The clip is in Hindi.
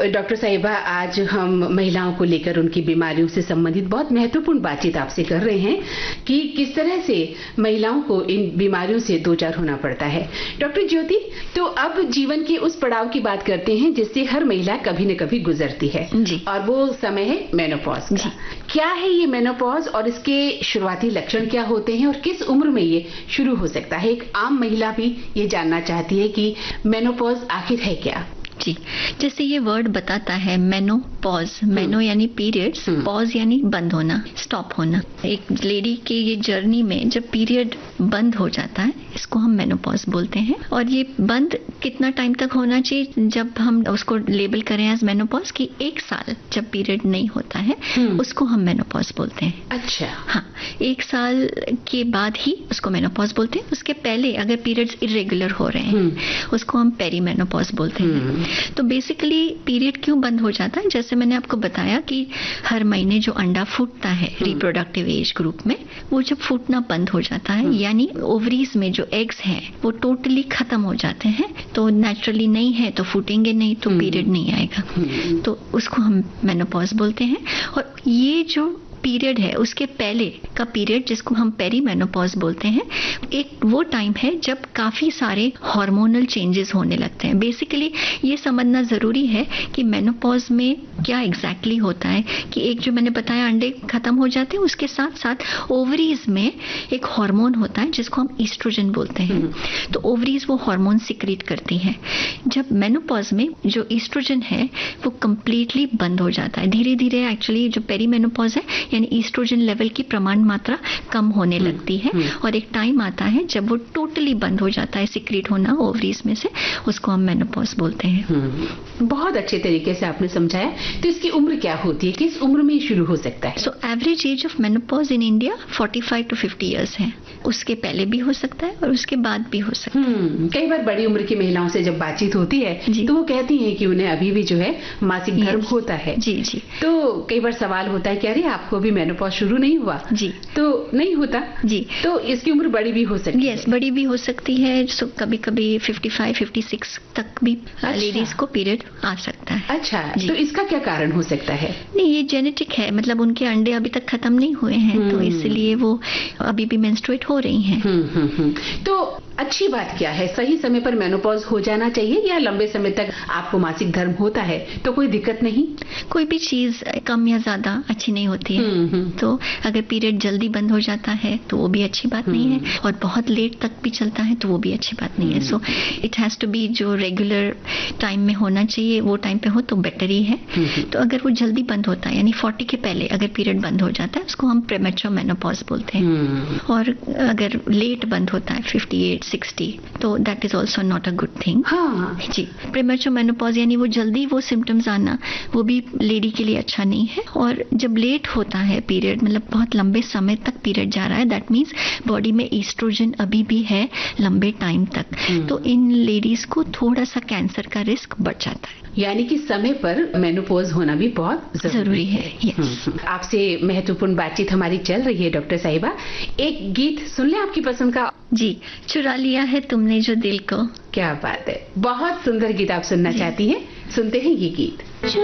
डॉक्टर साहिबा, आज हम महिलाओं को लेकर उनकी बीमारियों से संबंधित बहुत महत्वपूर्ण बातचीत आपसे कर रहे हैं कि किस तरह से महिलाओं को इन बीमारियों से दो चार होना पड़ता है। डॉक्टर ज्योति, तो अब जीवन के उस पड़ाव की बात करते हैं जिससे हर महिला कभी न कभी गुजरती है जी। और वो समय है मेनोपॉज का। क्या है ये मेनोपॉज और इसके शुरुआती लक्षण क्या होते हैं और किस उम्र में ये शुरू हो सकता है? एक आम महिला भी ये जानना चाहती है कि मेनोपॉज आखिर है क्या। जी, जैसे ये वर्ड बताता है मेनोपॉज, मेनो यानी पीरियड्स, पॉज यानी बंद होना, स्टॉप होना। एक लेडी के ये जर्नी में जब पीरियड बंद हो जाता है, इसको हम मेनोपॉज बोलते हैं। और ये बंद कितना टाइम तक होना चाहिए, जब हम उसको लेबल करें एज मेनोपॉज कि 1 साल जब पीरियड नहीं होता है, उसको हम मेनोपॉज बोलते हैं। अच्छा। हाँ, 1 साल के बाद ही उसको मेनोपॉज बोलते हैं। उसके पहले अगर पीरियड्स इरेगुलर हो रहे हैं, उसको हम पेरीमेनोपॉज बोलते हैं। तो बेसिकली पीरियड क्यों बंद हो जाता है, जैसे मैंने आपको बताया कि हर महीने जो अंडा फूटता है रिप्रोडक्टिव एज ग्रुप में, वो जब फूटना बंद हो जाता है, यानी ओवरीज में जो एग्स हैं वो टोटली खत्म हो जाते हैं, तो नेचुरली नहीं है तो फूटेंगे नहीं, तो पीरियड नहीं आएगा, तो उसको हम मेनोपॉज बोलते हैं। और ये जो पीरियड है उसके पहले का पीरियड, जिसको हम पेरीमेनोपॉज बोलते हैं, एक वो टाइम है जब काफी सारे हार्मोनल चेंजेस होने लगते हैं। बेसिकली ये समझना जरूरी है कि मेनोपॉज में क्या एग्जैक्टली होता है कि एक जो मैंने बताया अंडे खत्म हो जाते हैं, उसके साथ साथ ओवरीज में एक हार्मोन होता है जिसको हम ईस्ट्रोजन बोलते हैं। तो ओवरीज वो हार्मोन सिक्रीट करती हैं। जब मेनोपॉज में जो ईस्ट्रोजन है वो कंप्लीटली बंद हो जाता है, धीरे धीरे एक्चुअली जो पेरीमेनोपॉज है यानी ईस्ट्रोजन लेवल की प्रमाण मात्रा कम होने लगती है, और एक टाइम आता है जब वो टोटली बंद हो जाता है सिक्रीट होना ओवरीज में से, उसको हम मेनोपॉज बोलते हैं। बहुत अच्छे तरीके से आपने समझाया। तो इसकी उम्र क्या होती है, किस उम्र में शुरू हो सकता है? So average age of menopause in India 45 to 50 years है। उसके पहले भी हो सकता है और उसके बाद भी हो सकता है। कई बार बड़ी उम्र की महिलाओं से जब बातचीत होती है तो वो कहती हैं कि उन्हें अभी भी जो है मासिक धर्म होता है। जी जी। तो कई बार सवाल होता है कि अरे आपको भी मेनोपॉज शुरू नहीं हुआ? जी। तो नहीं होता जी। तो इसकी उम्र बड़ी भी हो सकती है? यस, बड़ी भी हो सकती है। सो कभी कभी 55, 56 तक भी लेडीज को पीरियड आ सकता है। अच्छा, तो इसका क्या कारण हो सकता है? नहीं, ये जेनेटिक है, मतलब उनके अंडे अभी तक खत्म नहीं हुए हैं, तो इसलिए वो अभी भी मेंस्ट्रुएट हो रही हैं। तो अच्छी बात क्या है, सही समय पर मेनोपॉज हो जाना चाहिए या लंबे समय तक आपको मासिक धर्म होता है तो कोई दिक्कत नहीं? कोई भी चीज कम या ज्यादा अच्छी नहीं होती है। तो अगर पीरियड जल्दी बंद हो जाता है तो वो भी अच्छी बात नहीं है, और बहुत लेट तक भी चलता है तो वो भी अच्छी बात नहीं है। So it has to be जो रेगुलर टाइम में होना चाहिए वो टाइम पे हो तो बेटर ही है। तो अगर वो जल्दी बंद होता है यानी 40 के पहले अगर पीरियड बंद हो जाता है, उसको हम प्रीमेच्योर मेनोपॉज बोलते हैं। और अगर लेट बंद होता है 58, 60, तो that is also not a good thing. हाँ जी, प्रीमेच्योर मेनोपॉज यानी वो जल्दी वो सिम्टम्स आना, वो भी लेडी के लिए अच्छा नहीं है। और जब लेट होता है पीरियड, मतलब बहुत लंबे समय तक पीरियड जा रहा है, दैट मीन्स बॉडी में ईस्ट्रोजन अभी भी है लंबे टाइम तक, तो इन लेडीज को थोड़ा सा कैंसर का रिस्क बढ़ जाता है। यानी कि समय पर मेनोपॉज होना भी बहुत जरूरी है। यस। आपसे महत्वपूर्ण बातचीत हमारी चल रही है डॉक्टर साहिबा। एक गीत सुन ले आपकी पसंद का। जी, चुरा लिया है तुमने जो दिल को। क्या बात है, बहुत सुंदर गीत आप सुनना चाहती हैं, सुनते हैं ये गीत।